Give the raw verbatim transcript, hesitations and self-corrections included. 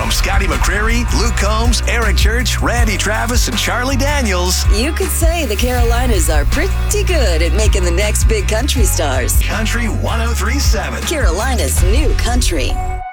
From Scotty McCreery, Luke Combs, Eric Church, Randy Travis, and Charlie Daniels. You could say the Carolinas are pretty good at making the next big country stars. Country one oh three point seven. Carolina's new country.